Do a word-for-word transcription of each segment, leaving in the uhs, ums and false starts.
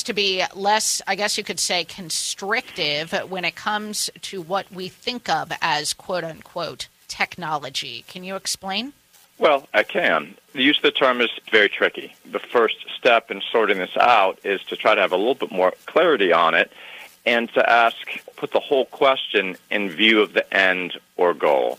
us to be less, I guess you could say, constrictive when it comes to what we think of as quote-unquote technology. Can you explain? Well, I can. The use of the term is very tricky. The first step in sorting this out is to try to have a little bit more clarity on it and to ask, put the whole question in view of the end or goal.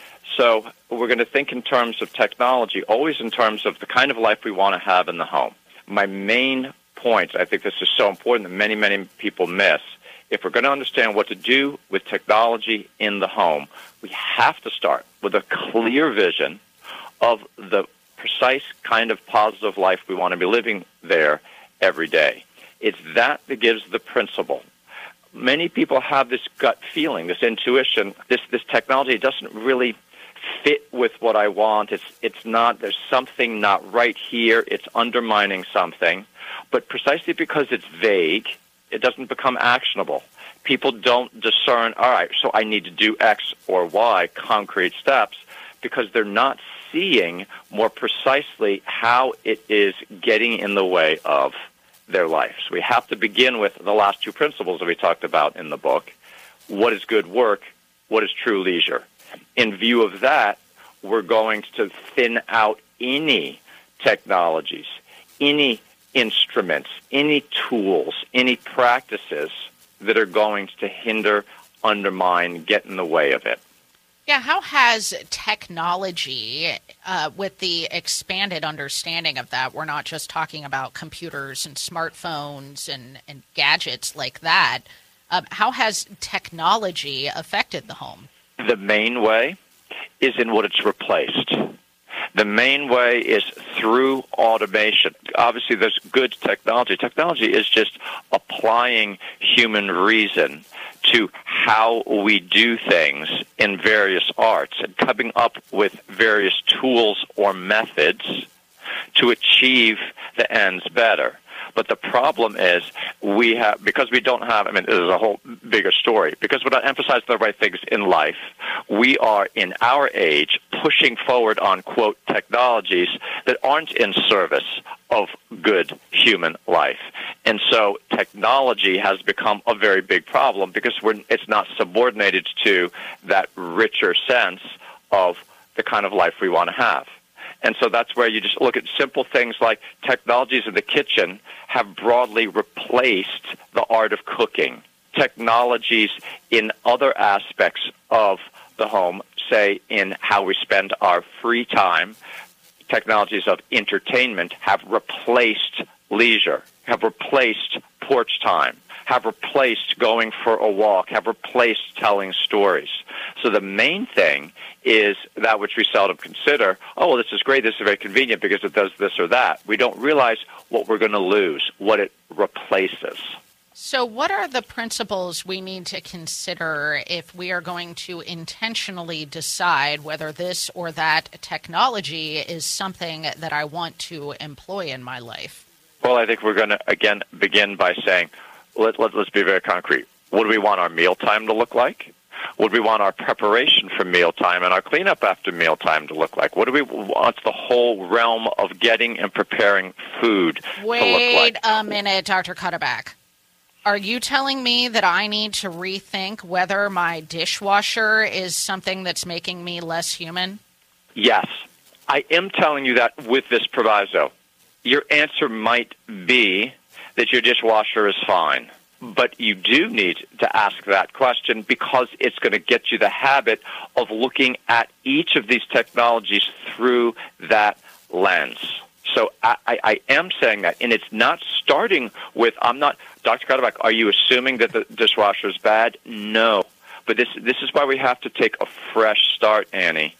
So we're going to think in terms of technology, always in terms of the kind of life we want to have in the home. My main point, I think this is so important that many, many people miss, if we're going to understand what to do with technology in the home, we have to start with a clear vision of the precise kind of positive life we want to be living there every day. It's that that gives the principle. Many people have this gut feeling, this intuition, this this technology doesn't really fit with what I want. It's it's not, there's something not right here. It's undermining something. But precisely because it's vague, it doesn't become actionable. People don't discern, all right, so I need to do X or Y, concrete steps, because they're not seeing more precisely how it is getting in the way of their life. So we have to begin with the last two principles that we talked about in the book. What is good work? What is true leisure? In view of that, we're going to thin out any technologies, any instruments, any tools, any practices that are going to hinder, undermine, get in the way of it. Yeah, how has technology, uh, with the expanded understanding of that, we're not just talking about computers and smartphones and, and gadgets like that, um, how has technology affected the home? The main way is in what it's replaced. The main way is through automation. Obviously, there's good technology. Technology is just applying human reason to how we do things in various arts and coming up with various tools or methods to achieve the ends better. But the problem is we have, because we don't have, I mean, this is a whole bigger story, because we don't emphasize the right things in life, we are in our age pushing forward on, quote, technologies that aren't in service of good human life. And so technology has become a very big problem because we're, it's not subordinated to that richer sense of the kind of life we want to have. And so that's where you just look at simple things like technologies in the kitchen have broadly replaced the art of cooking. Technologies in other aspects of the home, say in how we spend our free time, technologies of entertainment have replaced leisure, have replaced porch time, have replaced going for a walk, have replaced telling stories. So the main thing is that which we seldom consider, oh, well, this is great, this is very convenient because it does this or that. We don't realize what we're going to lose, what it replaces. So what are the principles we need to consider if we are going to intentionally decide whether this or that technology is something that I want to employ in my life? Well, I think we're going to, again, begin by saying, let, let, let's be very concrete. What do we want our mealtime to look like? What do we want our preparation for mealtime and our cleanup after mealtime to look like? What do we want the whole realm of getting and preparing food Wait to look like? Wait a minute, Doctor Cuddeback. Are you telling me that I need to rethink whether my dishwasher is something that's making me less human? Yes. I am telling you that with this proviso. Your answer might be that your dishwasher is fine. But you do need to ask that question because it's going to get you the habit of looking at each of these technologies through that lens. So I, I, I am saying that, and it's not starting with, I'm not, Doctor Cuddeback, are you assuming that the dishwasher is bad? No. But this this is why we have to take a fresh start, Annie.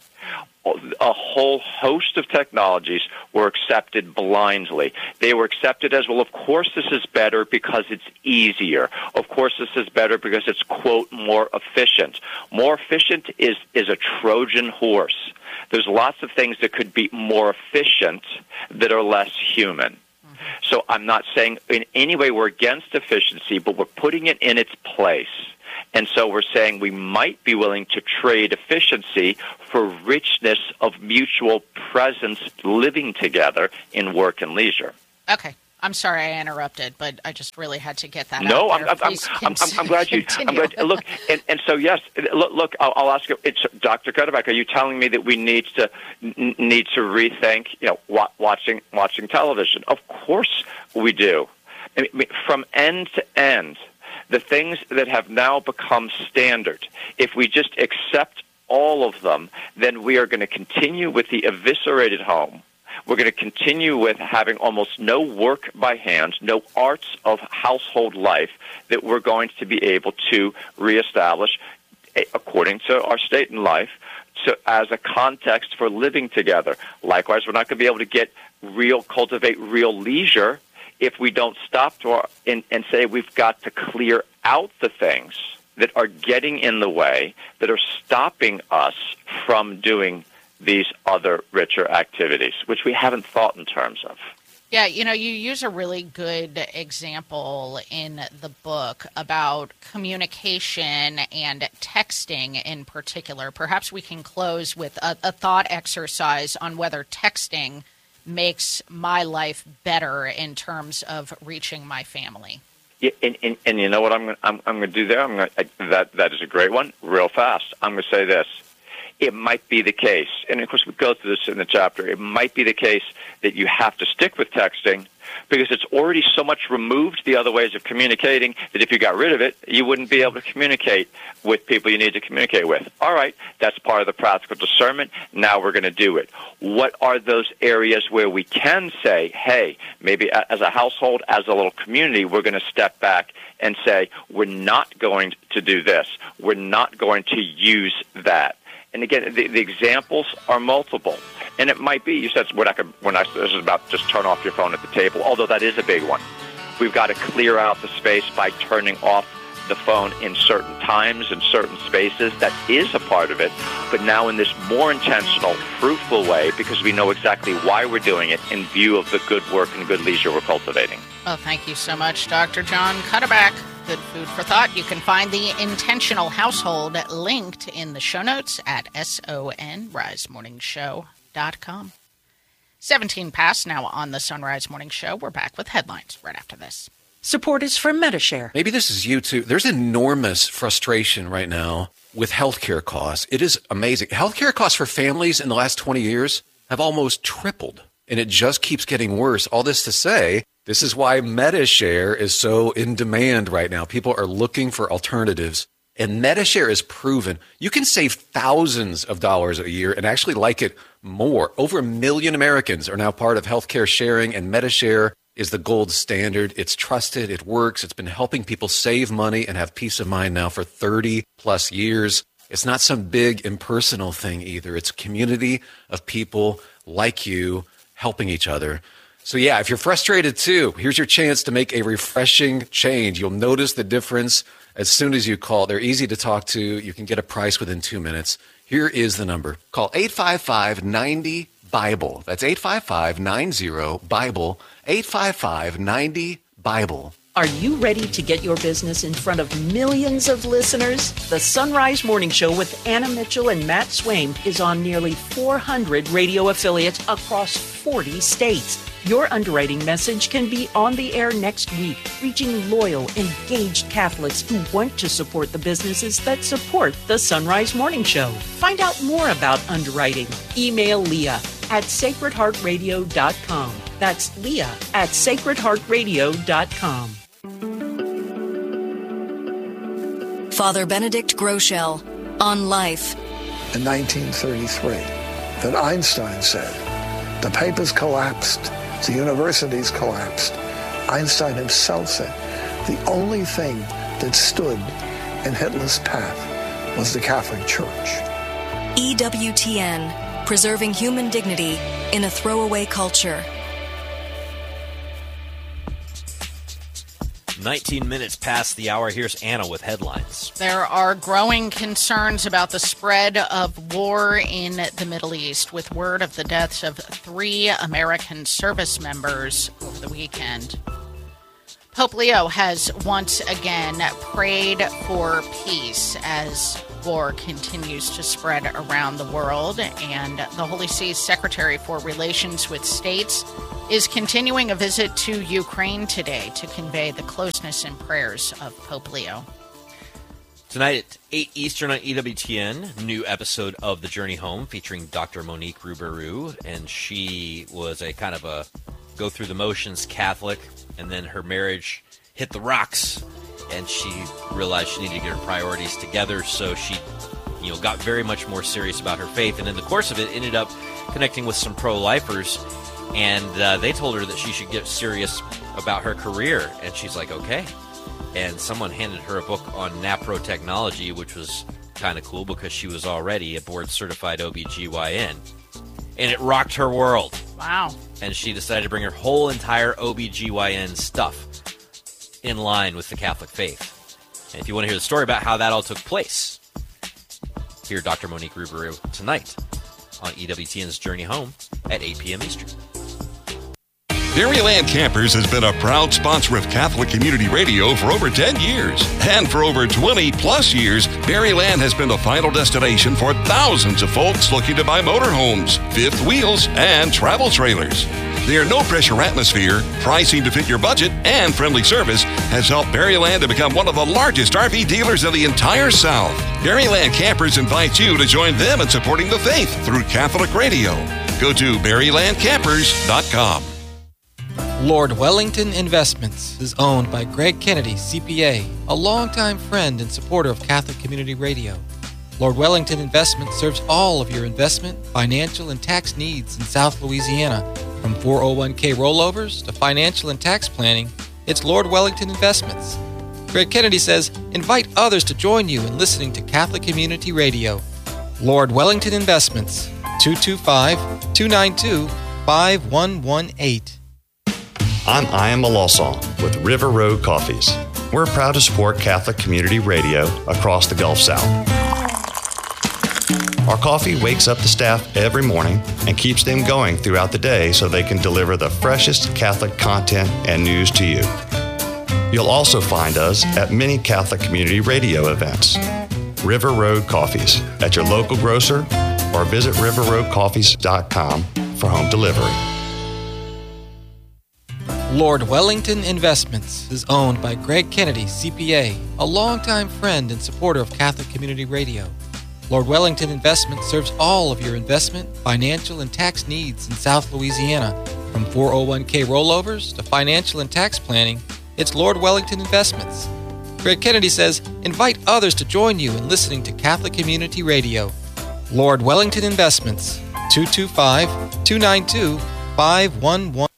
A whole host of technologies were accepted blindly. They were accepted as, well, of course this is better because it's easier. Of course this is better because it's, quote, more efficient. More efficient is, is a Trojan horse. There's lots of things that could be more efficient that are less human. Mm-hmm. So I'm not saying in any way we're against efficiency, but we're putting it in its place. And so we're saying we might be willing to trade efficiency for richness of mutual presence living together in work and leisure. Okay. I'm sorry I interrupted, but I just really had to get that no, out I'm, there. I'm, I'm, I'm, I'm glad you. I'm glad. Look, and, and so yes, look. look I'll, I'll ask you. It's Doctor Cuddeback. Are you telling me that we need to n- need to rethink, you know, wa- watching watching television? Of course we do. I mean, from end to end, the things that have now become standard. If we just accept all of them, then we are going to continue with the eviscerated home. We're going to continue with having almost no work by hand, no arts of household life that we're going to be able to reestablish according to our state in life so as a context for living together. Likewise, we're not going to be able to get real, cultivate real leisure if we don't stop to our, and, and say we've got to clear out the things that are getting in the way, that are stopping us from doing these other richer activities, which we haven't thought in terms of. Yeah, you know, you use a really good example in the book about communication and texting in particular. Perhaps we can close with a, a thought exercise on whether texting makes my life better in terms of reaching my family. Yeah, and, and, and you know what I'm going I'm, I'm going to do there? I'm going that that is a great one. Real fast, I'm going to say this. It might be the case, and of course we go through this in the chapter, it might be the case that you have to stick with texting because it's already so much removed the other ways of communicating that if you got rid of it, you wouldn't be able to communicate with people you need to communicate with. All right, that's part of the practical discernment. Now we're going to do it. What are those areas where we can say, hey, maybe as a household, as a little community, we're going to step back and say, we're not going to do this. We're not going to use that. And again, the, the examples are multiple. And it might be, you said, we're not gonna, we're not, this is about just turn off your phone at the table, although that is a big one. We've got to clear out the space by turning off the phone in certain times and certain spaces. That is a part of it. But now in this more intentional, fruitful way, because we know exactly why we're doing it in view of the good work and good leisure we're cultivating. Well, thank you so much, Doctor John Cuddeback. Good food for thought. You can find the Intentional Household linked in the show notes at sonrise morning show dot com. seventeen past now on the Sunrise Morning Show. We're back with headlines right after this. Support is from Medi-Share. Maybe this is you too. There's enormous frustration right now with healthcare costs. It is amazing. Healthcare costs for families in the last twenty years have almost tripled, and it just keeps getting worse. All this to say, this is why Medi-Share is so in demand right now. People are looking for alternatives, and Medi-Share is proven. You can save thousands of dollars a year and actually like it more. Over a million Americans are now part of healthcare sharing, and Medi-Share is the gold standard. It's trusted. It works. It's been helping people save money and have peace of mind now for thirty plus years. It's not some big impersonal thing either. It's a community of people like you helping each other. So yeah, if you're frustrated too, here's your chance to make a refreshing change. You'll notice the difference as soon as you call. They're easy to talk to. You can get a price within two minutes. Here is the number. Call eight five five, nine zero, Bible. That's eight five five, nine zero, Bible. eight five five, nine zero, Bible. Are you ready to get your business in front of millions of listeners? The Sunrise Morning Show with Anna Mitchell and Matt Swaim is on nearly four hundred radio affiliates across forty states. Your underwriting message can be on the air next week, reaching loyal, engaged Catholics who want to support the businesses that support the Sunrise Morning Show. Find out more about underwriting. Email Leah at sacred heart radio dot com. That's Leah at sacred heart radio dot com. Father Benedict Groeschel on life. In nineteen thirty-three, that Einstein said, the papers collapsed, the universities collapsed. Einstein himself said, the only thing that stood in Hitler's path was the Catholic Church. E W T N, preserving human dignity in a throwaway culture. nineteen minutes past the hour. Here's Anna with headlines. There are growing concerns about the spread of war in the Middle East, with word of the deaths of three American service members over the weekend. Pope Leo has once again prayed for peace as war continues to spread around the world, and the Holy See's Secretary for Relations with States is continuing a visit to Ukraine today to convey the closeness and prayers of Pope Leo. Tonight at eight Eastern on E W T N, new episode of The Journey Home featuring Doctor Monique Ruberu, and she was a kind of a go-through-the-motions Catholic, and then her marriage hit the rocks, and she realized she needed to get her priorities together, so she, you know, got very much more serious about her faith, and in the course of it, ended up connecting with some pro-lifers, and uh, they told her that she should get serious about her career, and she's like, okay. And someone handed her a book on NAPRO technology, which was kind of cool because she was already a board-certified O B G Y N, and it rocked her world. Wow. And she decided to bring her whole entire O B G Y N stuff in line with the Catholic faith. And if you want to hear the story about how that all took place, hear Doctor Monique Ruberu tonight on E W T N's Journey Home at eight p.m. Eastern. Berryland Campers has been a proud sponsor of Catholic Community Radio for over ten years. And for over twenty plus years, Berryland has been the final destination for thousands of folks looking to buy motorhomes, fifth wheels, and travel trailers. Their no-pressure atmosphere, pricing to fit your budget, and friendly service has helped Berryland to become one of the largest R V dealers in the entire South. Berryland Campers invites you to join them in supporting the faith through Catholic Radio. Go to berryland campers dot com. Lord Wellington Investments is owned by Greg Kennedy, C P A, a longtime friend and supporter of Catholic Community Radio. Lord Wellington Investments serves all of your investment, financial, and tax needs in South Louisiana. From four oh one k rollovers to financial and tax planning, it's Lord Wellington Investments. Greg Kennedy says, invite others to join you in listening to Catholic Community Radio. Lord Wellington Investments, two two five, two nine two, five one one eight. I'm Ian Malosson with River Road Coffees. We're proud to support Catholic Community Radio across the Gulf South. Our coffee wakes up the staff every morning and keeps them going throughout the day so they can deliver the freshest Catholic content and news to you. You'll also find us at many Catholic Community Radio events. River Road Coffees at your local grocer or visit river road coffees dot com for home delivery. Lord Wellington Investments is owned by Greg Kennedy, C P A, a longtime friend and supporter of Catholic Community Radio. Lord Wellington Investments serves all of your investment, financial, and tax needs in South Louisiana. From four oh one k rollovers to financial and tax planning, it's Lord Wellington Investments. Greg Kennedy says, invite others to join you in listening to Catholic Community Radio. Lord Wellington Investments, two two five, two nine two, five one one.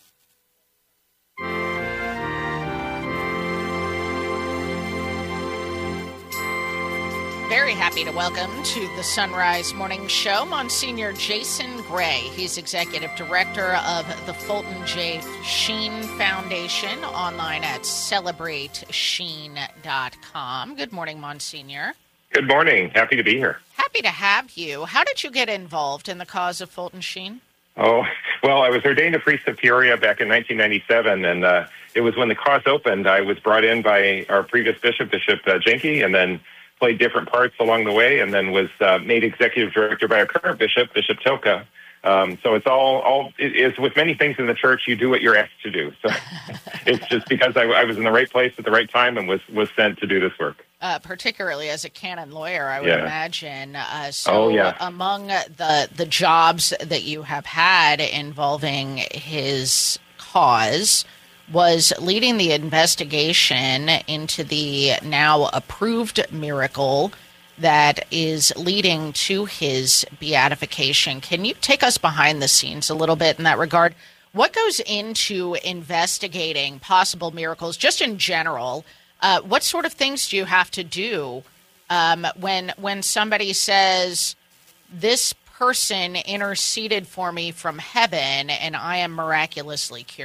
Very happy to welcome to the Sunrise Morning Show Monsignor Jason Gray. He's Executive Director of the Fulton J. Sheen Foundation, online at celebrate sheen dot com. Good morning, Monsignor. Good morning. Happy to be here. Happy to have you. How did you get involved in the cause of Fulton Sheen? Oh, well, I was ordained a priest of Peoria back in nineteen ninety-seven, and uh, it was when the cross opened. I was brought in by our previous bishop, Bishop uh, Jenke, and then played different parts along the way, and then was uh, made executive director by our current bishop, Bishop Tilka. Um, so it's all, all it is with many things in the church, you do what you're asked to do. So it's just because I, I was in the right place at the right time and was, was sent to do this work. Uh, particularly as a canon lawyer, I would yeah. imagine. Uh, so oh, yeah. among the, the jobs that you have had involving his cause was leading the investigation into the now approved miracle that is leading to his beatification. Can you take us behind the scenes a little bit in that regard? What goes into investigating possible miracles, just in general? Uh, what sort of things do you have to do um, when when somebody says, this person interceded for me from heaven and I am miraculously cured?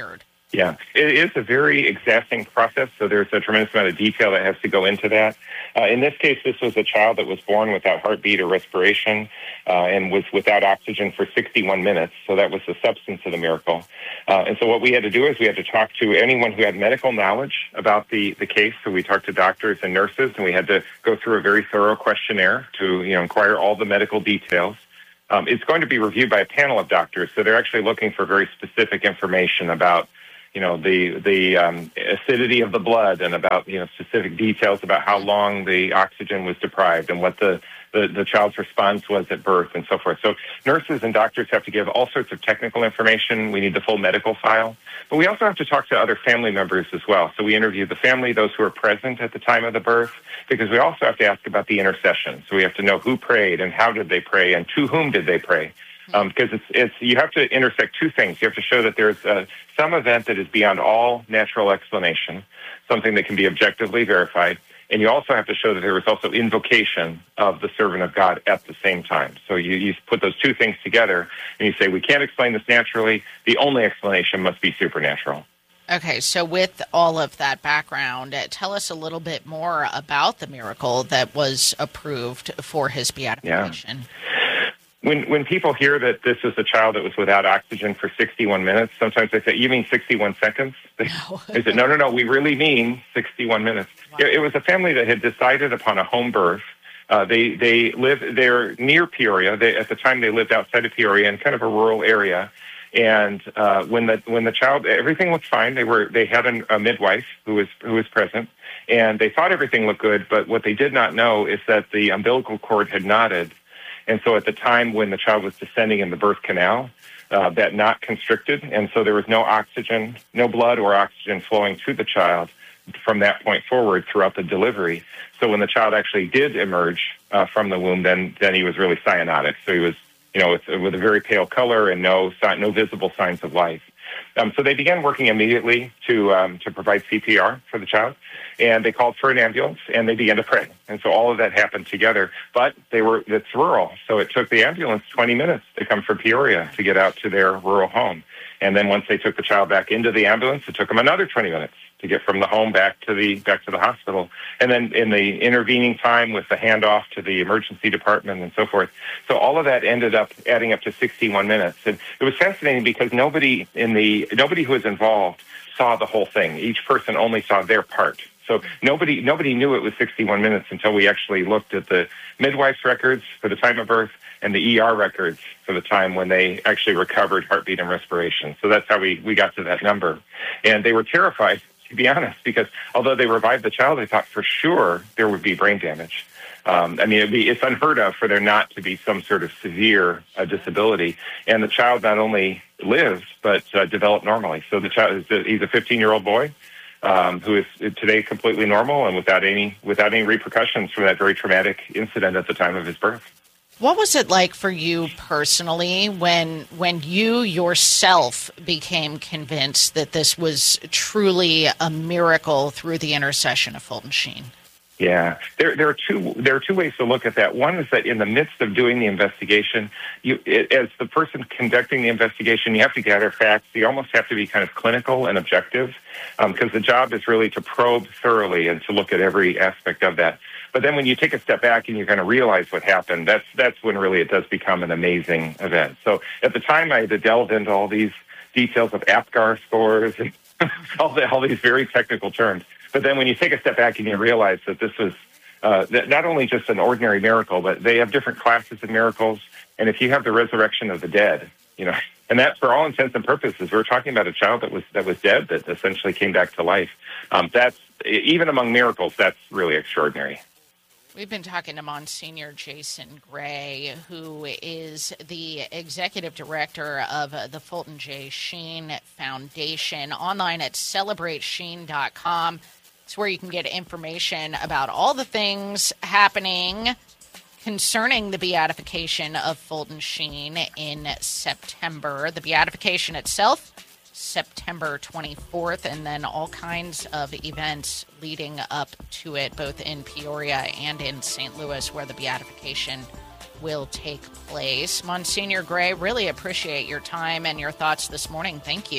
Yeah, it is a very exacting process, so there's a tremendous amount of detail that has to go into that. Uh, in this case, this was a child that was born without heartbeat or respiration uh, and was without oxygen for sixty-one minutes, so that was the substance of the miracle. Uh, and so what we had to do is we had to talk to anyone who had medical knowledge about the, the case, so we talked to doctors and nurses, and we had to go through a very thorough questionnaire to you know inquire all the medical details. Um, it's going to be reviewed by a panel of doctors, so they're actually looking for very specific information about you know, the the um, acidity of the blood and about, you know, specific details about how long the oxygen was deprived and what the, the, the child's response was at birth and so forth. So nurses and doctors have to give all sorts of technical information. We need the full medical file. But we also have to talk to other family members as well. So we interview the family, those who are present at the time of the birth, because we also have to ask about the intercession. So we have to know who prayed and how did they pray and to whom did they pray. Um, because it's, it's, you have to intersect two things. You have to show that there's uh, some event that is beyond all natural explanation, something that can be objectively verified, and you also have to show that there was also invocation of the servant of God at the same time. So you, you put those two things together, and you say, we can't explain this naturally. The only explanation must be supernatural. Okay, so with all of that background, tell us a little bit more about the miracle that was approved for his beatification. Yeah. When when people hear that this is a child that was without oxygen for sixty-one minutes, sometimes they say, you mean sixty-one seconds? They, no. they said, no, no, no, we really mean sixty-one minutes. Wow. It, it was a family that had decided upon a home birth. Uh, they they live, they're near Peoria. They, at the time, they lived outside of Peoria in kind of a rural area. And uh, when the when the child, everything looked fine. They were they had a, a midwife who was who was present, and they thought everything looked good. But what they did not know is that the umbilical cord had knotted. And so at the time when the child was descending in the birth canal, uh, that knot constricted, and so there was no oxygen, no blood or oxygen flowing to the child from that point forward throughout the delivery. So when the child actually did emerge uh, from the womb, then then he was really cyanotic. So he was, you know, with, with a very pale color and no no visible signs of life. Um, so they began working immediately to um, to provide C P R for the child, and they called for an ambulance, and they began to pray. And so all of that happened together. But they were it's rural, so it took the ambulance twenty minutes to come from Peoria to get out to their rural home. And then once they took the child back into the ambulance, it took them another twenty minutes to get from the home back to the back to the hospital. And then in the intervening time with the handoff to the emergency department and so forth. So all of that ended up adding up to sixty-one minutes. And it was fascinating because nobody in the nobody who was involved saw the whole thing. Each person only saw their part. So nobody nobody knew it was sixty-one minutes until we actually looked at the midwife's records for the time of birth and the E R records for the time when they actually recovered heartbeat and respiration. So that's how we, we got to that number. And they were terrified, to be honest, because although they revived the child, they thought for sure there would be brain damage. Um, I mean, it'd be, it's unheard of for there not to be some sort of severe uh, disability. And the child not only lived, but uh, developed normally. So the child is a, he's a fifteen-year-old boy um, who is today completely normal and without any without any repercussions from that very traumatic incident at the time of his birth. What was it like for you personally when when you yourself became convinced that this was truly a miracle through the intercession of Fulton Sheen? Yeah, there there are two there are two ways to look at that. One is that in the midst of doing the investigation, you it, as the person conducting the investigation, you have to gather facts. You almost have to be kind of clinical and objective, because um, the job is really to probe thoroughly and to look at every aspect of that. But then when you take a step back and you're going to realize what happened, that's that's when really it does become an amazing event. So at the time, I had to delve into all these details of APGAR scores and all, the, all these very technical terms. But then when you take a step back and you realize that this was uh, that not only just an ordinary miracle, but they have different classes of miracles. And if you have the resurrection of the dead, you know, and that for all intents and purposes, we're talking about a child that was that was dead that essentially came back to life. Um, that's even among miracles, that's really extraordinary. We've been talking to Monsignor Jason Gray, who is the executive director of uh, the Fulton J. Sheen Foundation, online at celebrate sheen dot com. It's where you can get information about all the things happening concerning the beatification of Fulton Sheen in September. The beatification itself, September twenty-fourth, and then all kinds of events leading up to it, both in Peoria and in Saint Louis, where the beatification will take place. Monsignor Gray, really appreciate your time and your thoughts this morning. Thank you.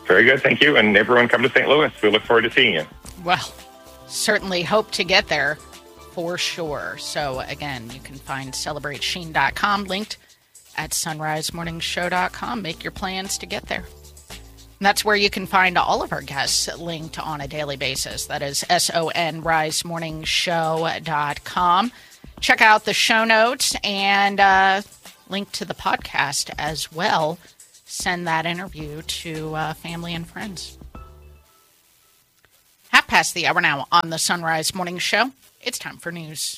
Very good, thank you. And everyone come to Saint Louis. We look forward to seeing you. Well, certainly hope to get there for sure. So again, you can find celebrate sheen dot com linked at sunrise morning show dot com. Make your plans to get there. And that's where you can find all of our guests linked on a daily basis. That is S O N rise morning show dot com. Check out the show notes and uh, link to the podcast as well. Send that interview to uh, family and friends. Half past the hour now on the Sunrise Morning Show. It's time for news.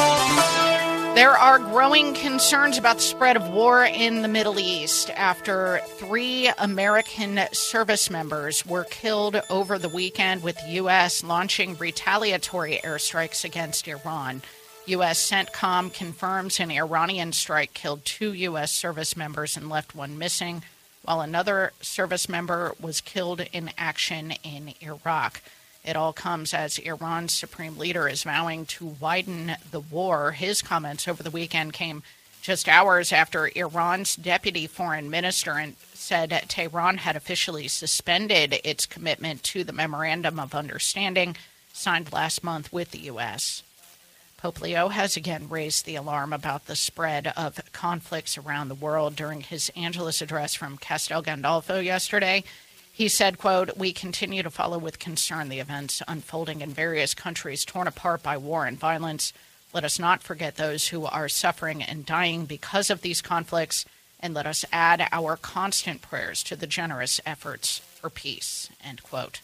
There are growing concerns about the spread of war in the Middle East after three American service members were killed over the weekend, with the U S launching retaliatory airstrikes against Iran. U S CENTCOM confirms an Iranian strike killed two U S service members and left one missing, while another service member was killed in action in Iraq. It all comes as Iran's supreme leader is vowing to widen the war. His comments over the weekend came just hours after Iran's deputy foreign minister said Tehran had officially suspended its commitment to the Memorandum of Understanding signed last month with the U S. Pope Leo has again raised the alarm about the spread of conflicts around the world during his Angelus address from Castel Gandolfo yesterday. He said, quote, "We continue to follow with concern the events unfolding in various countries torn apart by war and violence. Let us not forget those who are suffering and dying because of these conflicts, and let us add our constant prayers to the generous efforts for peace," end quote.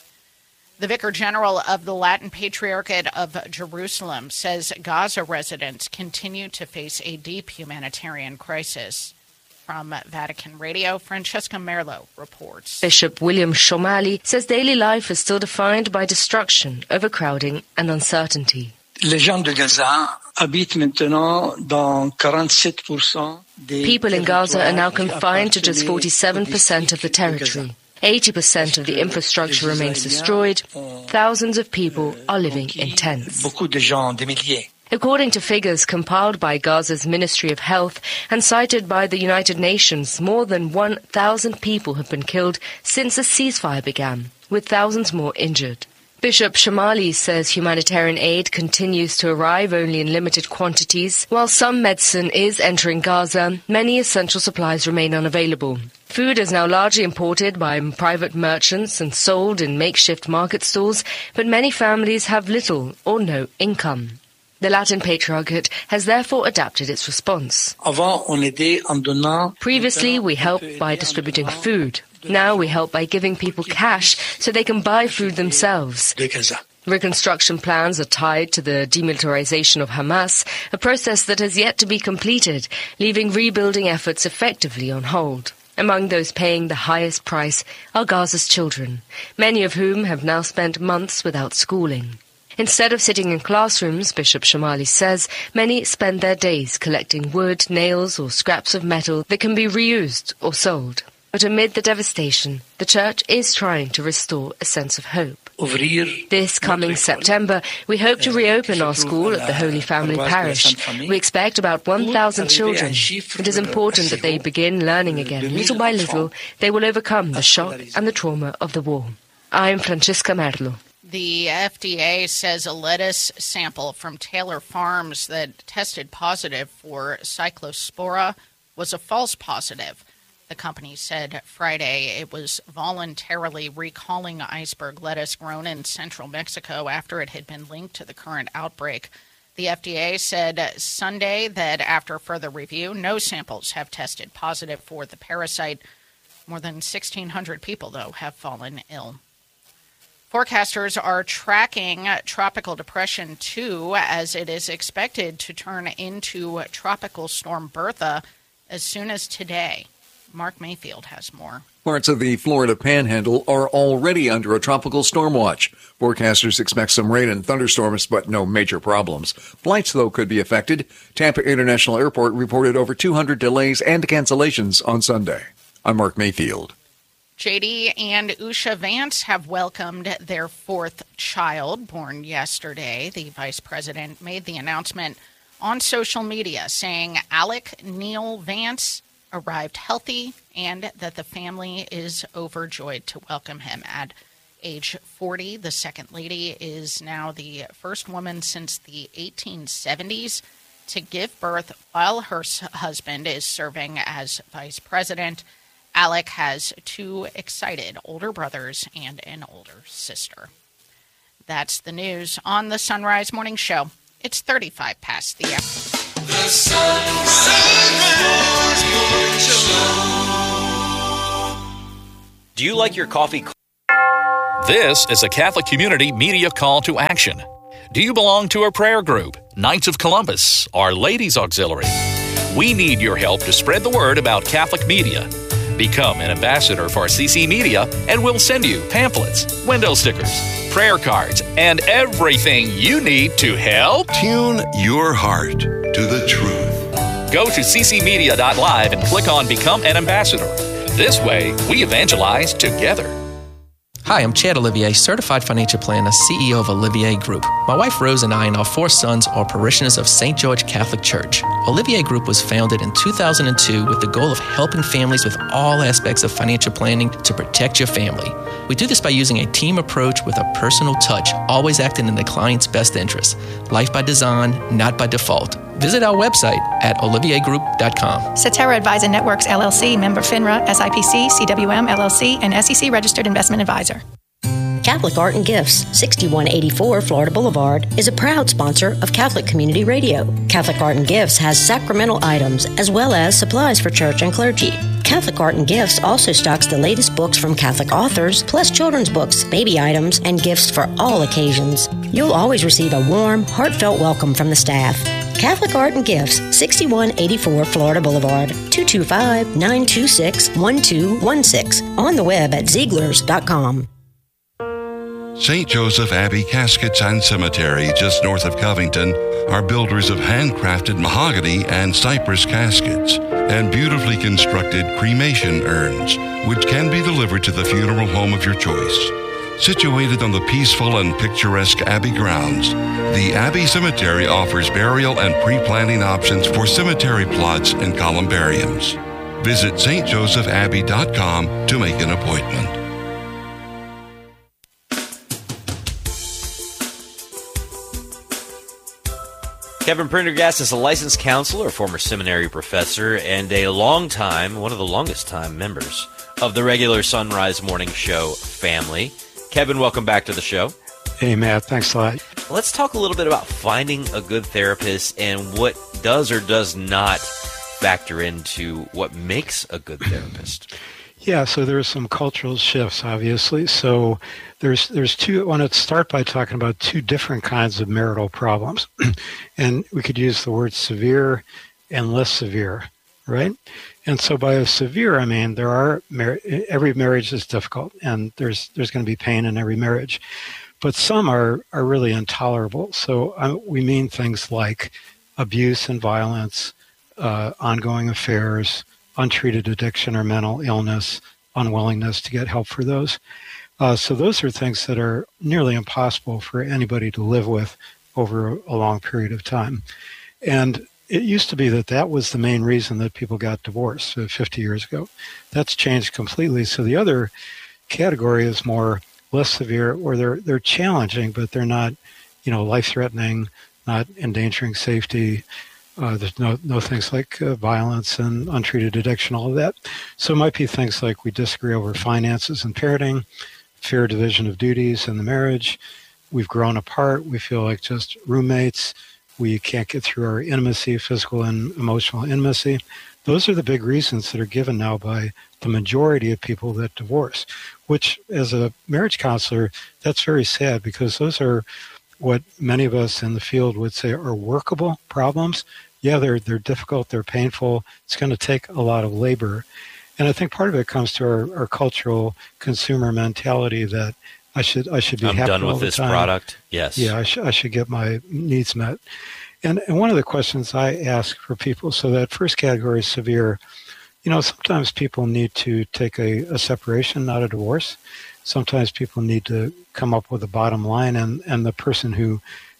The Vicar General of the Latin Patriarchate of Jerusalem says Gaza residents continue to face a deep humanitarian crisis. From Vatican Radio, Francesca Merlo reports. Bishop William Shomali says daily life is still defined by destruction, overcrowding, and uncertainty. Les gens de Gaza habitent maintenant dans forty-seven percent. People in Gaza are now confined to just forty-seven percent of the territory. eighty percent of the infrastructure remains destroyed. Thousands of people are living in tents. Beaucoup de gens, des milliers. According to figures compiled by Gaza's Ministry of Health and cited by the United Nations, more than one thousand people have been killed since the ceasefire began, with thousands more injured. Bishop Shomali says humanitarian aid continues to arrive only in limited quantities. While some medicine is entering Gaza, many essential supplies remain unavailable. Food is now largely imported by private merchants and sold in makeshift market stalls, but many families have little or no income. The Latin Patriarchate has therefore adapted its response. Previously, we helped by distributing food. Now we help by giving people cash so they can buy food themselves. Reconstruction plans are tied to the demilitarization of Hamas, a process that has yet to be completed, leaving rebuilding efforts effectively on hold. Among those paying the highest price are Gaza's children, many of whom have now spent months without schooling. Instead of sitting in classrooms, Bishop Shomali says, many spend their days collecting wood, nails, or scraps of metal that can be reused or sold. But amid the devastation, the Church is trying to restore a sense of hope. This coming September, we hope to reopen our school at the Holy Family Parish. We expect about one thousand children. It is important that they begin learning again. Little by little, they will overcome the shock and the trauma of the war. I'm Francesca Merlo. The F D A says a lettuce sample from Taylor Farms that tested positive for Cyclospora was a false positive. The company said Friday it was voluntarily recalling iceberg lettuce grown in central Mexico after it had been linked to the current outbreak. The F D A said Sunday that after further review, no samples have tested positive for the parasite. More than sixteen hundred people, though, have fallen ill. Forecasters are tracking Tropical Depression two as it is expected to turn into Tropical Storm Bertha as soon as today. Mark Mayfield has more. Parts of the Florida Panhandle are already under a tropical storm watch. Forecasters expect some rain and thunderstorms, but no major problems. Flights, though, could be affected. Tampa International Airport reported over two hundred delays and cancellations on Sunday. I'm Mark Mayfield. J D and Usha Vance have welcomed their fourth child, born yesterday. The vice president made the announcement on social media, saying Alec Neil Vance arrived healthy and that the family is overjoyed to welcome him. At age forty, the Second Lady is now the first woman since the eighteen seventies to give birth while her husband is serving as vice president. Alec has two excited older brothers and an older sister. That's the news on the Sunrise Morning Show. It's thirty-five past the hour. The Sunrise Morning Show. Do you like your coffee? This is a Catholic Community Media call to action. Do you belong to a prayer group, Knights of Columbus, or Ladies Auxiliary? We need your help to spread the word about Catholic media. Become an ambassador for C C Media, and we'll send you pamphlets, window stickers, prayer cards, and everything you need to help. Tune your heart to the truth. Go to c c media dot live and click on Become an Ambassador. This way, we evangelize together. Hi, I'm Chad Olivier, certified financial planner, C E O of Olivier Group. My wife Rose and I and our four sons are parishioners of Saint George Catholic Church. Olivier Group was founded in two thousand two with the goal of helping families with all aspects of financial planning to protect your family. We do this by using a team approach with a personal touch, always acting in the client's best interest. Life by design, not by default. Visit our website at olivier group dot com. Cetera Advisor Networks, L L C, member FINRA, S I P C, C W M, L L C, and S E C registered investment advisor. Catholic Art and Gifts, sixty-one eighty-four Florida Boulevard, is a proud sponsor of Catholic Community Radio. Catholic Art and Gifts has sacramental items as well as supplies for church and clergy. Catholic Art and Gifts also stocks the latest books from Catholic authors, plus children's books, baby items, and gifts for all occasions. You'll always receive a warm, heartfelt welcome from the staff. Catholic Art and Gifts, sixty-one eighty-four Florida Boulevard, two two five, nine two six, one two one six. On the web at Zieglers dot com. Saint Joseph Abbey Caskets and Cemetery, just north of Covington, are builders of handcrafted mahogany and cypress caskets and beautifully constructed cremation urns, which can be delivered to the funeral home of your choice. Situated on the peaceful and picturesque Abbey grounds, the Abbey Cemetery offers burial and pre-planning options for cemetery plots and columbariums. Visit s t joseph abbey dot com to make an appointment. Kevin Prendergast is a licensed counselor, a former seminary professor, and a long time, one of the longest time members of the regular Sunrise Morning Show family. Kevin, welcome back to the show. Hey, Matt. Thanks a lot. Let's talk a little bit about finding a good therapist and what does or does not factor into what makes a good therapist. Yeah, so there's some cultural shifts, obviously. So there's there's two. I want to start by talking about two different kinds of marital problems. And we could use the word severe and less severe, right? And so by severe, I mean, there are, mar- every marriage is difficult, and there's there's going to be pain in every marriage. But some are, are really intolerable. So um, we mean things like abuse and violence, uh, ongoing affairs, untreated addiction or mental illness, unwillingness to get help for those. Uh, so those are things that are nearly impossible for anybody to live with over a long period of time. And it used to be that that was the main reason that people got divorced uh, fifty years ago. That's changed completely. So the other category is more less severe, or they're they're challenging, but they're not, you know, life-threatening, not endangering safety. Uh, there's no no things like uh, violence and untreated addiction, all of that. So it might be things like we disagree over finances and parenting, fair division of duties in the marriage. We've grown apart. We feel like just roommates. We can't get through our intimacy, physical and emotional intimacy. Those are the big reasons that are given now by the majority of people that divorce, which as a marriage counselor, that's very sad, because those are what many of us in the field would say are workable problems. Yeah, they're they're difficult, they're painful. It's going to take a lot of labor. And I think part of it comes to our, our cultural consumer mentality that I should I should be I'm happy done all with the this time. product. Yes. Yeah, I, sh- I should get my needs met. And, and one of the questions I ask for people, so that first category is severe. You know, sometimes people need to take a, a separation, not a divorce. Sometimes people need to come up with a bottom line, and, and the person who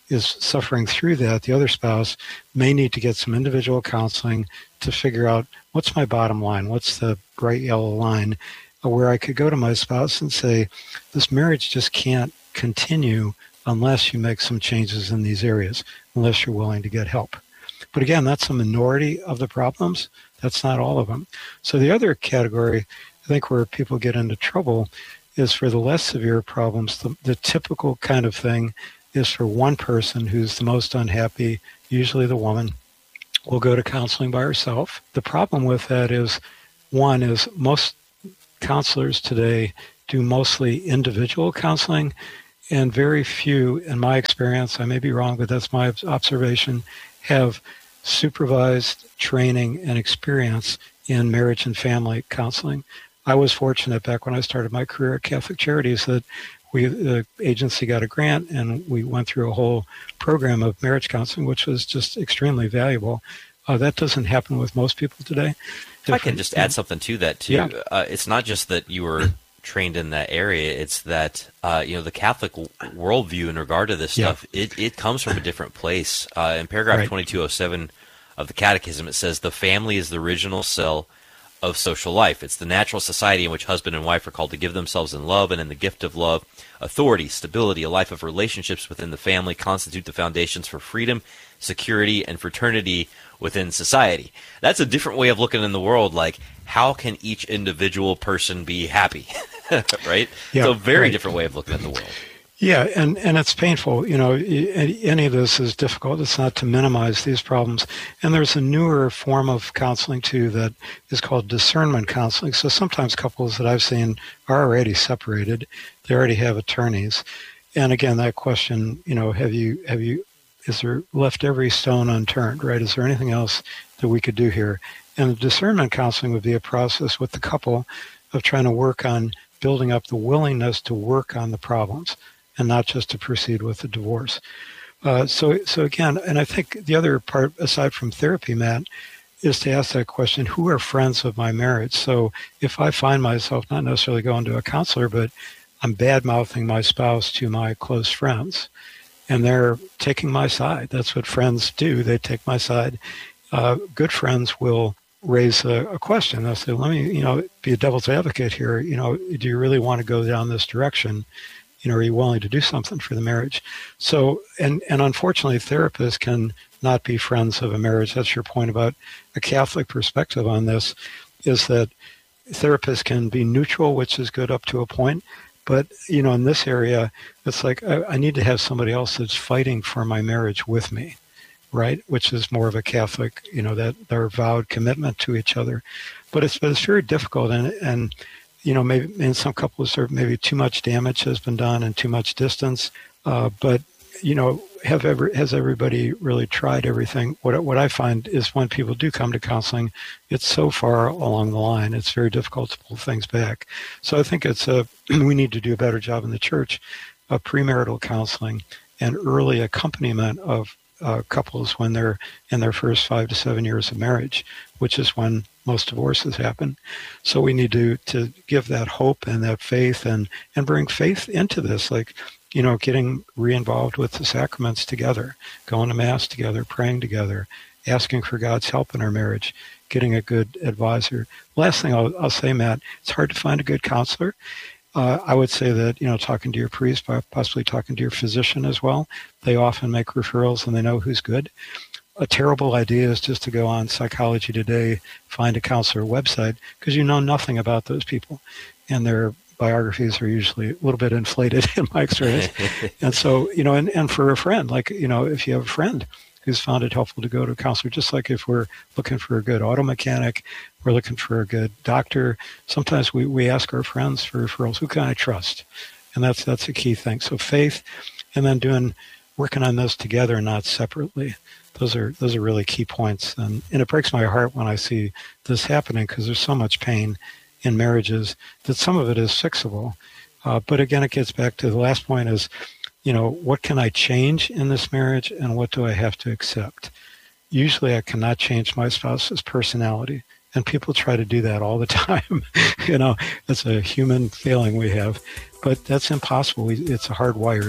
is suffering through that, the other spouse may need to get some individual counseling to figure out what's my bottom line, what's the bright yellow line, where I could go to my spouse and say, this marriage just can't continue unless you make some changes in these areas, unless you're willing to get help. But again, that's a minority of the problems. That's not all of them. So the other category, I think, where people get into trouble is for the less severe problems. The, the typical kind of thing is for one person who's the most unhappy, usually the woman, will go to counseling by herself. The problem with that is, one is most counselors today do mostly individual counseling, and very few, in my experience, I may be wrong, but that's my observation, have supervised training and experience in marriage and family counseling. I was fortunate back when I started my career at Catholic Charities that we, the agency got a grant, and we went through a whole program of marriage counseling, which was just extremely valuable. Uh, that doesn't happen with most people today. If I can just add something to that, too. Yeah. Uh, it's not just that you were trained in that area. It's that, uh, you know, the Catholic worldview in regard to this Yeah. stuff, it, it comes from a different place. Uh, in paragraph Right. twenty-two oh seven of the Catechism, it says, the family is the original cell of social life. It's the natural society in which husband and wife are called to give themselves in love, and in the gift of love, authority, stability, a life of relationships within the family constitute the foundations for freedom, security, and fraternity within society. That's a different way of looking in the world, like, how can each individual person be happy? Right? Yeah, so a very right. different way of looking at the world. Yeah, and, and it's painful. You know, any of this is difficult. It's not to minimize these problems. And there's a newer form of counseling, too, that is called discernment counseling. So sometimes couples that I've seen are already separated. They already have attorneys. And again, that question, you know, have you, have you, is there left every stone unturned, right? Is there anything else that we could do here? And the discernment counseling would be a process with the couple of trying to work on building up the willingness to work on the problems, and not just to proceed with the divorce. Uh, so, so again, and I think the other part, aside from therapy, Matt, is to ask that question, who are friends of my marriage? So if I find myself not necessarily going to a counselor, but I'm bad-mouthing my spouse to my close friends, and they're taking my side. That's what friends do. They take my side. Uh, good friends will raise a, a question. They'll say, let me, you know, be a devil's advocate here. You know, do you really want to go down this direction? You know, are you willing to do something for the marriage? So, and, and unfortunately, therapists can not be friends of a marriage. That's your point about a Catholic perspective on this, is that therapists can be neutral, which is good up to a point. But, you know, in this area, it's like, I, I need to have somebody else that's fighting for my marriage with me, right? Which is more of a Catholic, you know, that their vowed commitment to each other. But it's, but it's very difficult. And, and, you know, maybe in some couples, there maybe too much damage has been done and too much distance. Uh, but, you know, have ever has everybody really tried everything? What what I find is when people do come to counseling, it's so far along the line, it's very difficult to pull things back. So I think it's a we need to do a better job in the church of premarital counseling and early accompaniment of uh, couples when they're in their first five to seven years of marriage, which is when most divorces happen. So we need to to give that hope and that faith and and bring faith into this, like, you know, getting re-involved with the sacraments together, going to Mass together, praying together, asking for God's help in our marriage, getting a good advisor. Last thing I'll, I'll say, Matt, it's hard to find a good counselor. Uh, I would say that, you know, talking to your priest, possibly talking to your physician as well. They often make referrals and they know who's good. A terrible idea is just to go on Psychology Today, find a counselor website, because you know nothing about those people. And their biographies are usually a little bit inflated in my experience. And so, you know, and, and for a friend, like, you know, if you have a friend who's found it helpful to go to a counselor, just like if we're looking for a good auto mechanic, we're looking for a good doctor, sometimes we, we ask our friends for referrals. Who can I trust? And that's that's a key thing. So faith, and then doing working on this together, not separately. Those are those are really key points. And, and it breaks my heart when I see this happening, because there's so much pain in marriages that some of it is fixable. Uh, but again, it gets back to the last point is, you know, what can I change in this marriage and what do I have to accept? Usually I cannot change my spouse's personality. And people try to do that all the time. You know, it's a human failing we have. But that's impossible. We, it's hardwired.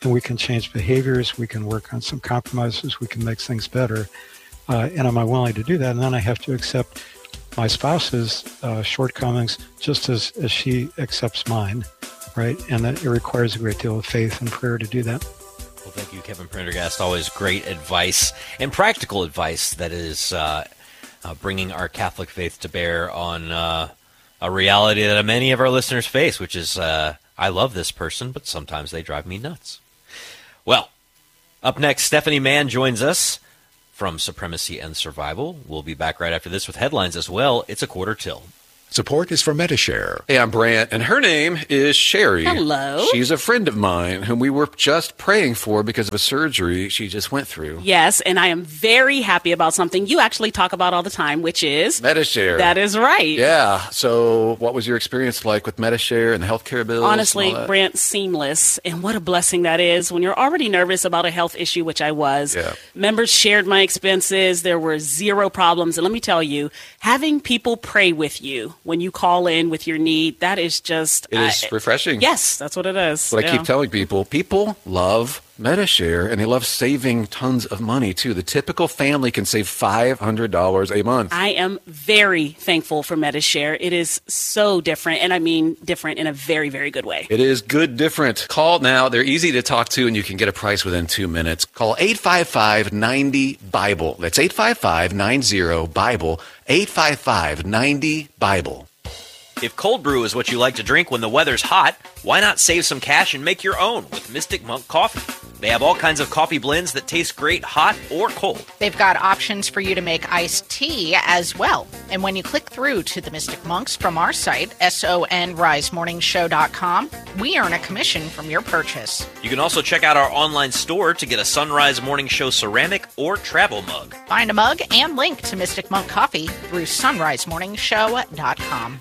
and we can change behaviors. We can work on some compromises. We can make things better. Uh, and am I willing to do that? And then I have to accept my spouse's uh, shortcomings just as, as she accepts mine, right? And that it requires a great deal of faith and prayer to do that. Well, thank you, Kevin Prendergast. Always great advice and practical advice that is uh, uh, bringing our Catholic faith to bear on uh, a reality that many of our listeners face, which is uh, I love this person, but sometimes they drive me nuts. Well, up next, Stephanie Mann joins us from Supremacy and Survival. We'll be back right after this with headlines as well. It's a quarter till. Support is for Metashare. Hey, I'm Brant, and her name is Sherry. Hello. She's a friend of mine whom we were just praying for because of a surgery she just went through. Yes, and I am very happy about something you actually talk about all the time, which is Metashare. That is right. Yeah. So what was your experience like with Metashare and the healthcare bills? Honestly, Brant, seamless. And what a blessing that is when you're already nervous about a health issue, which I was. Yeah. Members shared my expenses. There were zero problems. And let me tell you, having people pray with you when you call in with your need, that is just... It is uh, refreshing. Yes, that's what it is. What yeah. I keep telling people, people love Metashare, and they love saving tons of money, too. The typical family can save five hundred dollars a month. I am very thankful for Metashare. It is so different, and I mean different in a very, very good way. It is good different. Call now. They're easy to talk to, and you can get a price within two minutes. Call eight five five, nine zero, BIBLE. That's eight five five, nine zero, BIBLE. eight five five, nine zero, BIBLE. If cold brew is what you like to drink when the weather's hot, why not save some cash and make your own with Mystic Monk Coffee? They have all kinds of coffee blends that taste great hot or cold. They've got options for you to make iced tea as well. And when you click through to the Mystic Monks from our site, sonrise morning show dot com, we earn a commission from your purchase. You can also check out our online store to get a Sunrise Morning Show ceramic or travel mug. Find a mug and link to Mystic Monk Coffee through sunrise morning show dot com.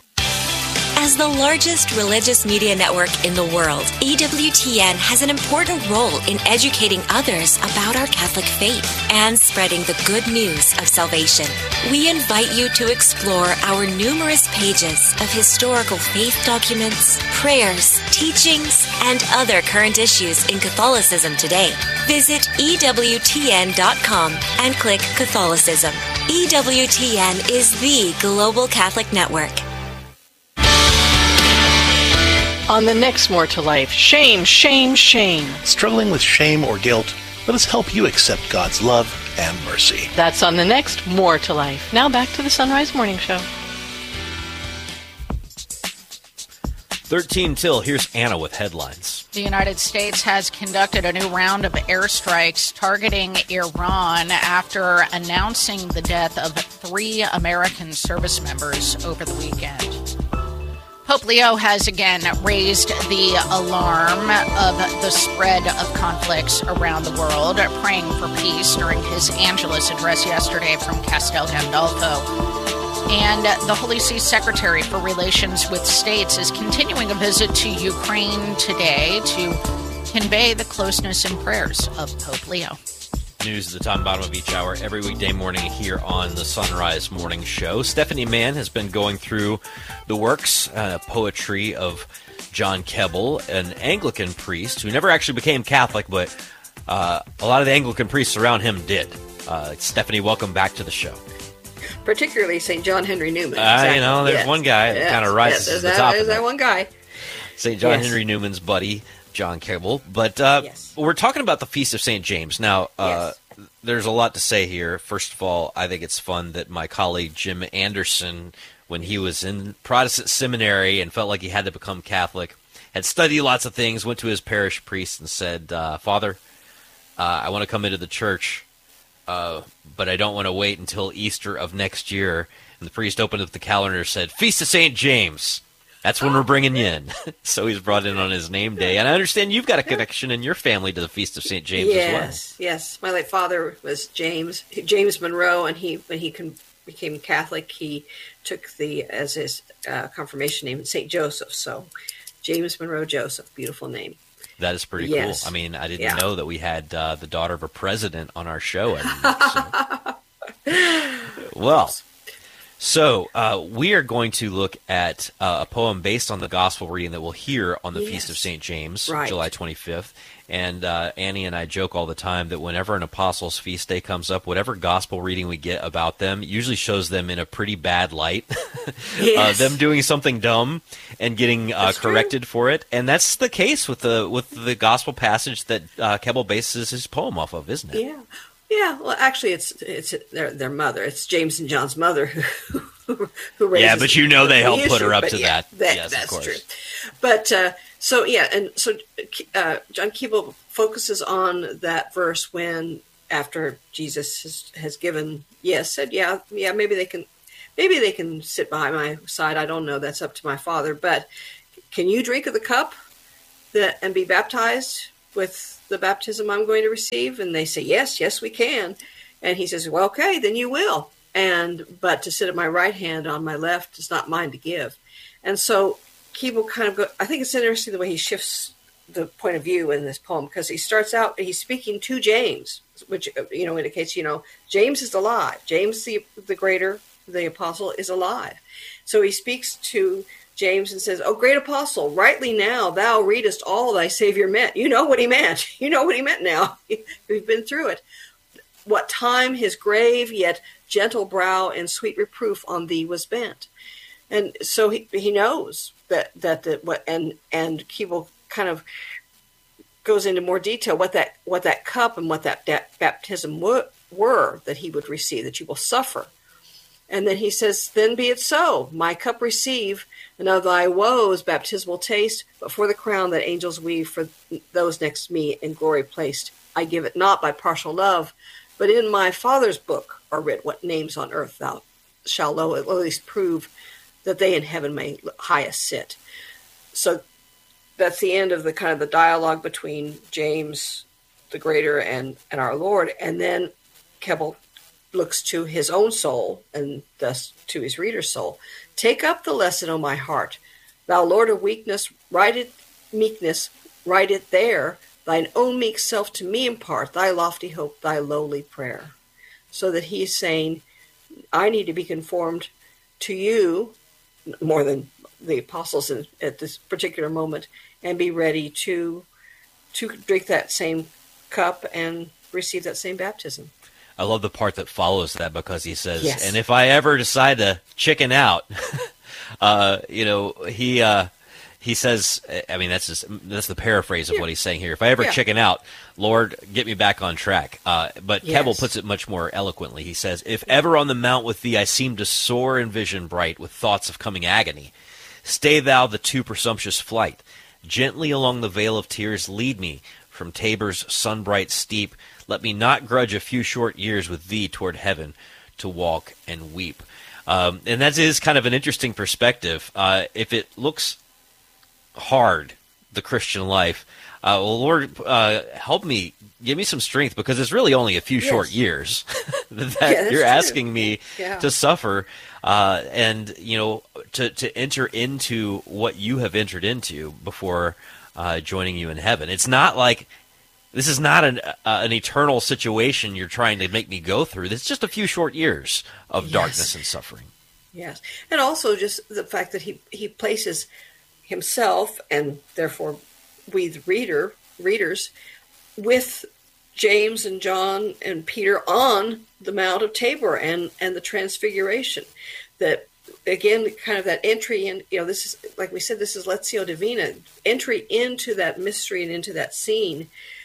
As the largest religious media network in the world, E W T N has an important role in educating others about our Catholic faith and spreading the good news of salvation. We invite you to explore our numerous pages of historical faith documents, prayers, teachings, and other current issues in Catholicism today. Visit E W T N dot com and click Catholicism. E W T N is the global Catholic network. On the next More to Life, shame, shame, shame. Struggling with shame or guilt? Let us help you accept God's love and mercy. That's on the next More to Life. Now back to the Sunrise Morning Show. thirteen till, here's Anna with headlines. The United States has conducted a new round of airstrikes targeting Iran after announcing the death of three American service members over the weekend. Pope Leo has again raised the alarm of the spread of conflicts around the world, praying for peace during his Angelus address yesterday from Castel Gandolfo. And the Holy See Secretary for Relations with States is continuing a visit to Ukraine today to convey the closeness and prayers of Pope Leo. News at the top and bottom of each hour every weekday morning here on the Sunrise Morning Show. Stephanie Mann has been going through the works, uh, poetry of John Keble, an Anglican priest who never actually became Catholic, but uh, a lot of the Anglican priests around him did. Uh, Stephanie, welcome back to the show. Particularly Saint John Henry Newman. Uh, exactly. You know, there's yes. one guy yes. that kind of rises yes. to the that, top There's of that that. one guy. Saint John yes. Henry Newman's buddy, John Keble. But uh, yes. we're talking about the Feast of Saint James. Now, uh, yes. there's a lot to say here. First of all, I think it's fun that my colleague Jim Anderson, when he was in Protestant seminary and felt like he had to become Catholic, had studied lots of things, went to his parish priest and said, uh, Father, uh, I want to come into the church, uh, but I don't want to wait until Easter of next year. And the priest opened up the calendar and said, Feast of Saint James. That's when we're bringing you in. So he's brought in on his name day. And I understand you've got a connection in your family to the Feast of Saint James yes, as well. Yes, yes. My late father was James, James Monroe, and he when he con- became Catholic, he took the as his uh, confirmation name Saint Joseph. So James Monroe Joseph, beautiful name. That is pretty yes. cool. I mean, I didn't yeah. know that we had uh, the daughter of a president on our show. I didn't know, so. Well, So uh, we are going to look at uh, a poem based on the gospel reading that we'll hear on the yes. Feast of Saint James, right. July twenty-fifth. And uh, Annie and I joke all the time that whenever an apostles' feast day comes up, whatever gospel reading we get about them usually shows them in a pretty bad light. Yes. uh, them doing something dumb and getting uh, corrected true. for it. And that's the case with the with the gospel passage that uh, Keble bases his poem off of, isn't it? Yeah. Yeah, well, actually, it's it's their their mother. It's James and John's mother who who raises. Yeah, but you know they helped the put her up issue, to yeah, that. that. Yes, that's of course. True. But uh, so yeah, and so uh, John Keble focuses on that verse when after Jesus has, has given yes, said yeah, yeah, maybe they can, maybe they can sit by my side. I don't know. That's up to my Father. But can you drink of the cup that and be baptized with the baptism I'm going to receive? And they say, yes, yes, we can. And he says, well, okay, then you will. And, but to sit at my right hand on my left is not mine to give. And so Keble kind of go, I think it's interesting the way he shifts the point of view in this poem, because he starts out, he's speaking to James, which, you know, indicates, you know, James is alive. James, the, the greater, the apostle, is alive. So he speaks to James and says, oh, great apostle, rightly now thou readest all thy Savior meant. You know what he meant. You know what he meant now. We've been through it. What time his grave yet gentle brow and sweet reproof on thee was bent. And so he, he knows that, that the, what, and, and Keble kind of goes into more detail what that, what that cup and what that, that baptism were, were that he would receive, that you will suffer. And then he says, then be it so, my cup receive, and of thy woes baptismal taste, but for the crown that angels weave for those next me in glory placed, I give it not by partial love, but in my Father's book are writ what names on earth thou shalt low at least prove, that they in heaven may highest sit. So that's the end of the kind of the dialogue between James the Greater and, and our Lord. And then Keble looks to his own soul and thus to his reader's soul. Take up the lesson, O my heart. Thou Lord of weakness, write it, meekness, write it there. Thine own meek self to me impart, thy lofty hope, thy lowly prayer. So that he's saying, I need to be conformed to you more than the apostles in, at this particular moment, and be ready to to drink that same cup and receive that same baptism. I love the part that follows that, because he says, yes. and if I ever decide to chicken out, uh, you know, he uh, he says, I mean, that's just, that's the paraphrase of yeah. what he's saying here. If I ever yeah. chicken out, Lord, get me back on track. Uh, but yes. Keble puts it much more eloquently. He says, if ever on the mount with thee I seem to soar in vision bright with thoughts of coming agony, stay thou the too presumptuous flight. Gently along the vale of tears lead me from Tabor's sunbright steep. Let me not grudge a few short years with thee toward heaven to walk and weep. Um, and that is kind of an interesting perspective. Uh, if it looks hard, the Christian life, uh, well, Lord, uh, help me, give me some strength, because it's really only a few yes. short years that yeah, you're true. asking me yeah. to suffer, uh, and you know, to to enter into what you have entered into before uh, joining you in heaven. It's not like this is not an uh, an eternal situation you're trying to make me go through. It's just a few short years of yes. darkness and suffering. Yes, and also just the fact that he he places himself, and therefore we the reader readers, with James and John and Peter on the Mount of Tabor and and the Transfiguration. That again, kind of that entry in, you know, this is, like we said, this is Lectio Divina, entry into that mystery and into that scene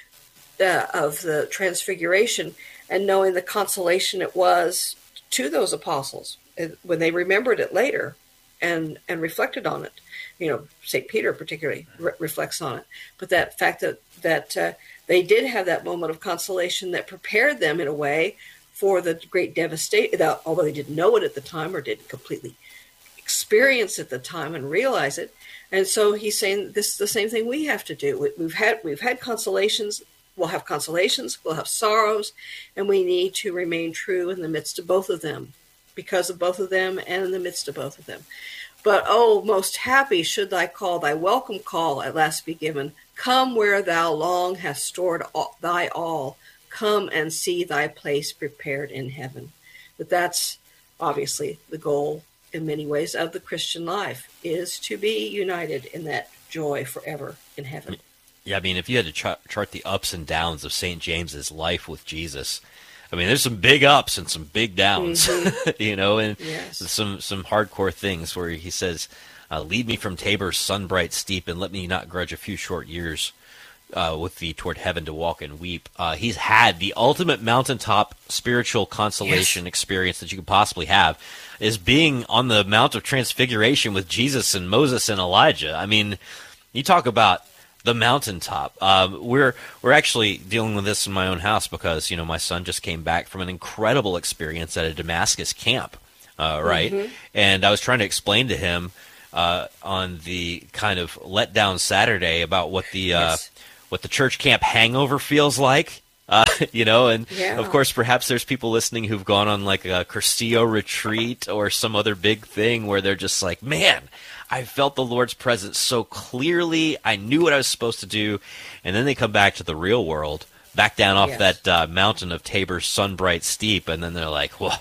uh, of the Transfiguration, and knowing the consolation it was to those apostles when they remembered it later and and reflected on it. You know, Saint Peter particularly re- reflects on it. But that fact that, that uh, they did have that moment of consolation that prepared them in a way for the great devastation, although they didn't know it at the time or didn't completely experience it at the time and realize it. And so he's saying this is the same thing we have to do. We've had we've had consolations, we'll have consolations, we'll have sorrows, and we need to remain true in the midst of both of them, because of both of them and in the midst of both of them. But, oh, most happy should thy call, thy welcome call at last be given. Come where thou long hast stored all, thy all. Come and see thy place prepared in heaven. But that's obviously the goal in many ways of the Christian life is to be united in that joy forever in heaven. Yeah, I mean, if you had to chart, chart the ups and downs of Saint James's life with Jesus, I mean, there's some big ups and some big downs, mm-hmm. you know, and yes. some some hardcore things where he says, uh, lead me from Tabor's sunbright steep and let me not grudge a few short years uh, with thee toward heaven to walk and weep. Uh, he's had the ultimate mountaintop spiritual consolation yes. experience that you could possibly have, is being on the Mount of Transfiguration with Jesus and Moses and Elijah. I mean, you talk about the mountaintop. Um, we're we're actually dealing with this in my own house because, you know, my son just came back from an incredible experience at a Damascus camp, uh, right? Mm-hmm. And I was trying to explain to him uh, on the kind of letdown Saturday about what the uh, yes. what the church camp hangover feels like. Uh, you know, and yeah. of course, perhaps there's people listening who've gone on like a Cursillo retreat or some other big thing where they're just like, man, I felt the Lord's presence so clearly. I knew what I was supposed to do. And then they come back to the real world, back down off yes. that uh, mountain of Tabor's sunbright steep. And then they're like, well,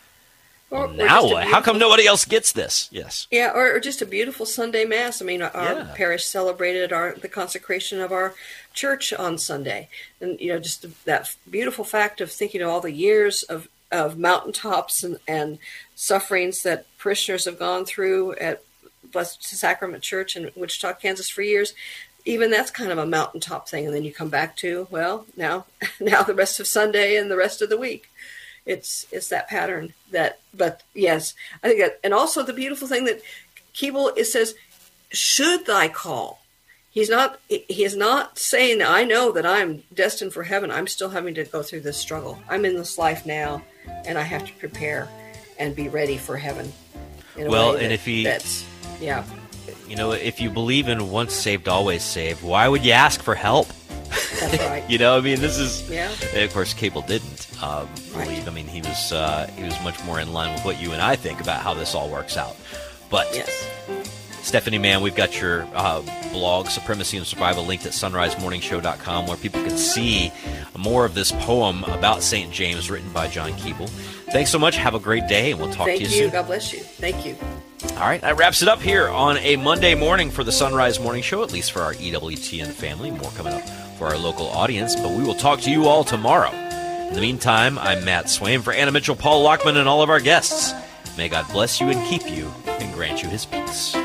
or, well now or what? How come nobody else gets this? Yes. Yeah, or, or just a beautiful Sunday Mass. I mean, our yeah. parish celebrated our the consecration of our church on Sunday. And, you know, just that beautiful fact of thinking of all the years of, of mountaintops and, and sufferings that parishioners have gone through at Blessed Sacrament Church in Wichita, Kansas for years. Even that's kind of a mountaintop thing. And then you come back to, well, now now the rest of Sunday and the rest of the week. It's it's that pattern that, but yes, I think that, and also the beautiful thing that Keble, it says, should thy call. He's not, he is not saying, I know that I'm destined for heaven. I'm still having to go through this struggle. I'm in this life now, and I have to prepare and be ready for heaven. In a well, way that, and if he, that's, yeah. You know, if you believe in once saved, always saved, why would you ask for help? That's right. You know, I mean, this is, yeah. of course, Cable didn't um, right. believe. I mean, he was uh, he was much more in line with what you and I think about how this all works out. But yes. Stephanie Mann, we've got your uh, blog, Supremacy and Survival, linked at sunrise morning show dot com, where people can see more of this poem about Saint James written by John Keble. Thanks so much. Have a great day, and we'll talk Thank to you, you soon. God bless you. Thank you. All right, that wraps it up here on a Monday morning for the Sunrise Morning Show, at least for our E W T N family. More coming up for our local audience, but we will talk to you all tomorrow. In the meantime, I'm Matt Swain. For Anna Mitchell, Paul Lockman, and all of our guests, may God bless you and keep you and grant you his peace.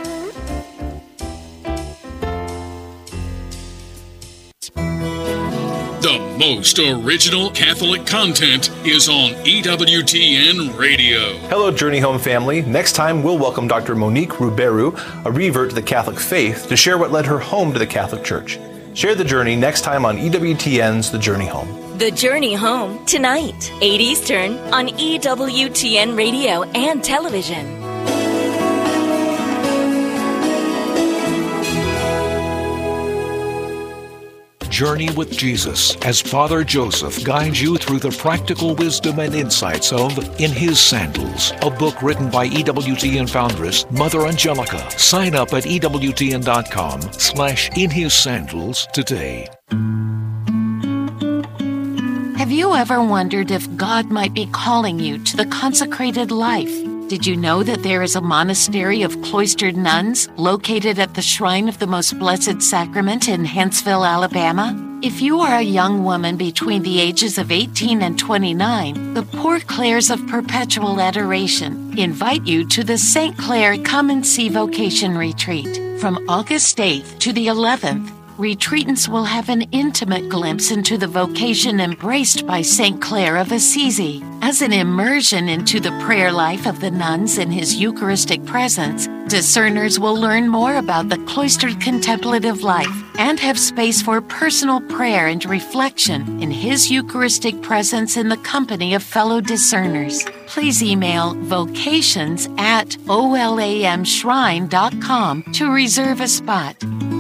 The most original Catholic content is on E W T N Radio. Hello, Journey Home family. Next time, we'll welcome Doctor Monique Ruberu, a revert to the Catholic faith, to share what led her home to the Catholic Church. Share the journey next time on E W T N's The Journey Home. The Journey Home, tonight, eight Eastern, on E W T N Radio and television. Journey with Jesus as Father Joseph guides you through the practical wisdom and insights of In His Sandals, a book written by E W T N foundress Mother Angelica. Sign up at E W T N dot com slash In His Sandals today. Have you ever wondered if God might be calling you to the consecrated life? Did you know that there is a monastery of cloistered nuns located at the Shrine of the Most Blessed Sacrament in Huntsville, Alabama? If you are a young woman between the ages of eighteen and twenty-nine, the Poor Clares of Perpetual Adoration invite you to the Saint Clare Come and See Vocation Retreat. From August eighth to the eleventh, retreatants will have an intimate glimpse into the vocation embraced by Saint Clare of Assisi. As an immersion into the prayer life of the nuns in his Eucharistic presence, discerners will learn more about the cloistered contemplative life and have space for personal prayer and reflection in his Eucharistic presence in the company of fellow discerners. Please email vocations at olamshrine dot com to reserve a spot.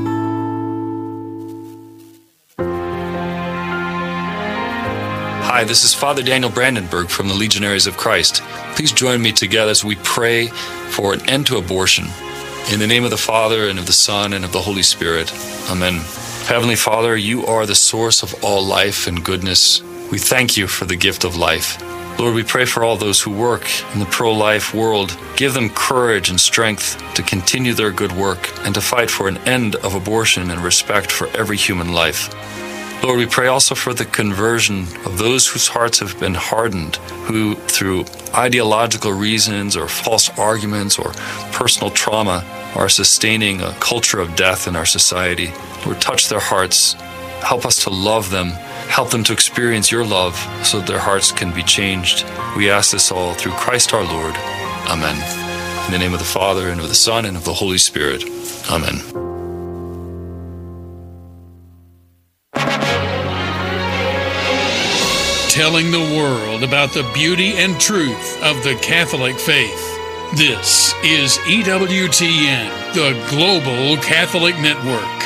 Hi, this is Father Daniel Brandenburg from the Legionaries of Christ. Please join me together as we pray for an end to abortion. In the name of the Father, and of the Son, and of the Holy Spirit. Amen. Heavenly Father, you are the source of all life and goodness. We thank you for the gift of life. Lord, we pray for all those who work in the pro-life world. Give them courage and strength to continue their good work and to fight for an end of abortion and respect for every human life. Lord, we pray also for the conversion of those whose hearts have been hardened, who through ideological reasons or false arguments or personal trauma are sustaining a culture of death in our society. Lord, touch their hearts. Help us to love them. Help them to experience your love so that their hearts can be changed. We ask this all through Christ our Lord. Amen. In the name of the Father, and of the Son, and of the Holy Spirit. Amen. Telling the world about the beauty and truth of the Catholic faith. This is E W T N, the Global Catholic Network.